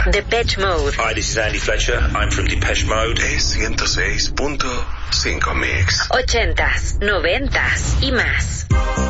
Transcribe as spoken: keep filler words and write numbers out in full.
Depeche Mode. Hi, this is Andy Fletcher. I'm from Depeche Mode. Es ciento seis punto cinco Mix. Ochentas, noventas y más.